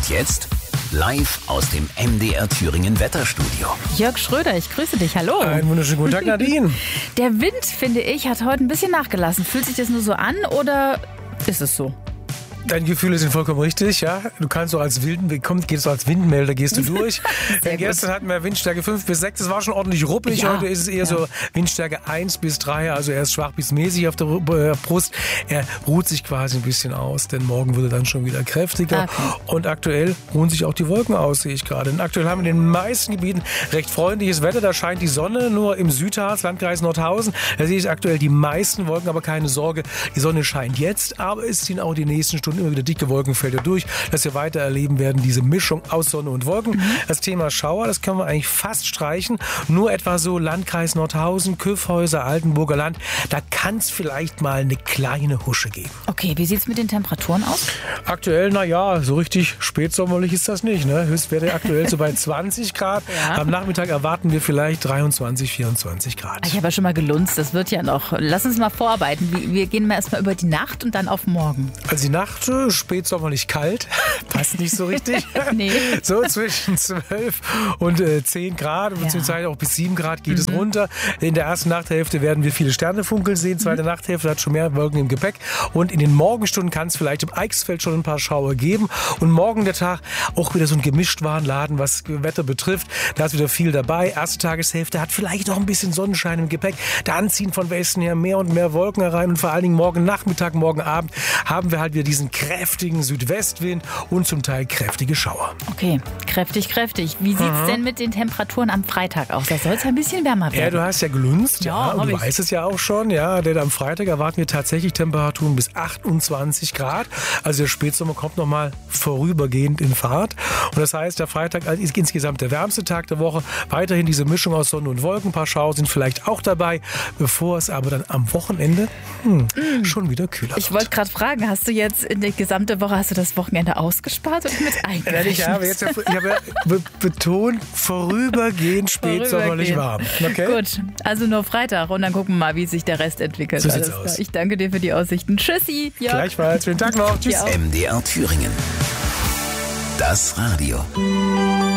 Und jetzt live aus dem MDR Thüringen Wetterstudio. Jörg Schröder, ich grüße dich. Hallo. Einen wunderschönen guten Tag, Nadine. Der Wind, finde ich, hat heute ein bisschen nachgelassen. Fühlt sich das nur so an oder ist es so? Deine Gefühle sind vollkommen richtig, ja. Du kannst so als gehst du als Windmelder, gehst du durch. Gestern hatten wir Windstärke 5 bis 6, das war schon ordentlich ruppig. Ja. Heute ist es eher so Windstärke 1 bis 3, also er ist schwach bis mäßig auf der Brust. Er ruht sich quasi ein bisschen aus, denn morgen wird er dann schon wieder kräftiger. Okay. Und aktuell ruhen sich auch die Wolken aus, sehe ich gerade. Denn aktuell haben wir in den meisten Gebieten recht freundliches Wetter, da scheint die Sonne, nur im Südharz, Landkreis Nordhausen, da sehe ich aktuell die meisten Wolken, aber keine Sorge, die Sonne scheint jetzt, aber es ziehen auch die nächsten Stunden immer wieder dicke Wolkenfelder durch, dass wir weiter erleben werden, diese Mischung aus Sonne und Wolken. Das Thema Schauer, das können wir eigentlich fast streichen. Nur etwa so Landkreis Nordhausen, Kyffhäuser, Altenburger Land, da kann es vielleicht mal eine kleine Husche geben. Okay, wie sieht es mit den Temperaturen aus? Aktuell, so richtig spätsommerlich ist das nicht. Ne? Höchstwerte aktuell so bei 20 Grad. Ja. Am Nachmittag erwarten wir vielleicht 23, 24 Grad. Ich habe ja schon mal gelunzt, das wird ja noch. Lass uns mal vorarbeiten. Wir gehen mal erstmal über die Nacht und dann auf morgen. Also die Nacht spätsommerlich kalt, passt nicht so richtig. Nee. So zwischen 12 und 10 Grad, beziehungsweise auch bis 7 Grad geht es runter. In der ersten Nachthälfte werden wir viele Sternefunkeln sehen. Zweite Nachthälfte hat schon mehr Wolken im Gepäck. Und in den Morgenstunden kann es vielleicht im Eichsfeld schon ein paar Schauer geben. Und morgen der Tag auch wieder so ein Gemischtwarenladen, was Wetter betrifft. Da ist wieder viel dabei. Erste Tageshälfte hat vielleicht noch ein bisschen Sonnenschein im Gepäck. Dann ziehen von Westen her mehr und mehr Wolken herein. Und vor allen Dingen morgen Nachmittag, morgen Abend haben wir halt wieder diesen kräftigen Südwestwind und zum Teil kräftige Schauer. Okay, kräftig. Wie sieht es denn mit den Temperaturen am Freitag aus? Da soll es ein bisschen wärmer werden. Ja, du hast ja gelunzt, Ja, und du weißt es ja auch schon, denn am Freitag erwarten wir tatsächlich Temperaturen bis 28 Grad. Also der Spätsommer kommt nochmal vorübergehend in Fahrt. Und das heißt, der Freitag ist insgesamt der wärmste Tag der Woche. Weiterhin diese Mischung aus Sonne und Wolken. Ein paar Schauer sind vielleicht auch dabei, bevor es aber dann am Wochenende schon wieder kühler wird. Ich wollte gerade fragen, hast du jetzt in der gesamten Woche, hast du das Wochenende ausgespart oder mit eingerechnet? Ich habe betont, vorübergehend spätsommerlich warm. Okay? Gut, also nur Freitag und dann gucken wir mal, wie sich der Rest entwickelt. So sieht's Alles klar. aus. Ich danke dir für die Aussichten. Tschüssi. Jörg. Gleichfalls. Schönen Tag noch. Tschüss. Dir auch. MDR Thüringen. Das Radio.